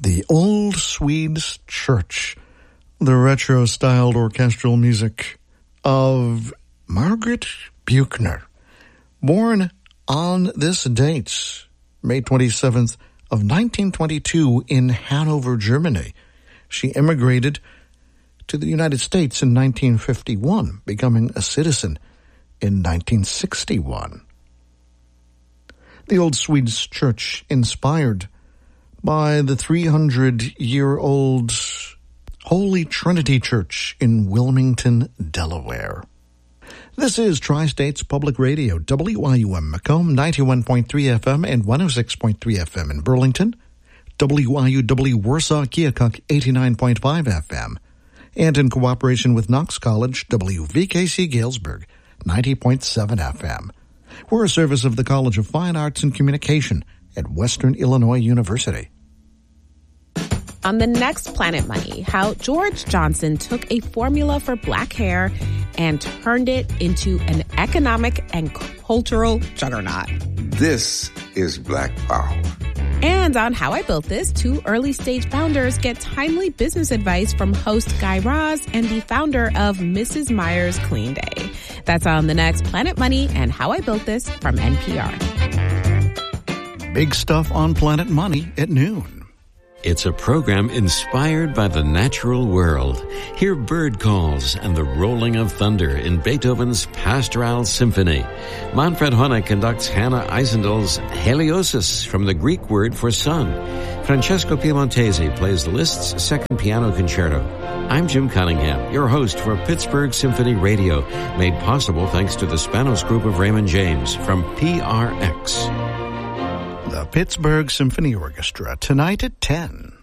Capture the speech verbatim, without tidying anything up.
The Old Swedes Church, the retro-styled orchestral music of Margaret Buechner, born on this date, May twenty-seventh of nineteen twenty-two in Hanover, Germany. She immigrated to the United States in nineteen fifty-one, becoming a citizen in nineteen sixty-one. The Old Swedes Church, inspired by the three hundred year old Holy Trinity Church in Wilmington, Delaware. This is Tri-States Public Radio, W I U M Macomb, ninety-one point three F M and one oh six point three F M in Burlington, W I U W Warsaw Keokuk, eighty-nine point five F M, and in cooperation with Knox College, W V K C Galesburg, ninety point seven F M. We're a service of the College of Fine Arts and Communication at Western Illinois University. On the next Planet Money, how George Johnson took a formula for black hair and turned it into an economic and cultural juggernaut. This is Black Power. And on How I Built This, two early-stage founders get timely business advice from host Guy Raz and the founder of Missus Meyer's Clean Day. That's on the next Planet Money and How I Built This from N P R. Big stuff on Planet Money at noon. It's a program inspired by the natural world. Hear bird calls and the rolling of thunder in Beethoven's Pastoral Symphony. Manfred Honeck conducts Hannah Eisendel's Heliosis from the Greek word for sun. Francesco Piemontesi plays Liszt's Second Piano Concerto. I'm Jim Cunningham, your host for Pittsburgh Symphony Radio, made possible thanks to the Spanos Group of Raymond James from P R X. The Pittsburgh Symphony Orchestra, tonight at ten.